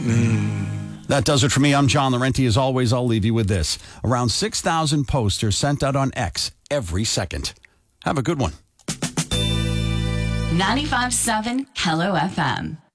That does it for me. I'm John Laurenti. As always, I'll leave you with this. Around 6,000 posts are sent out on X every second. Have a good one. 95.7 Hello FM.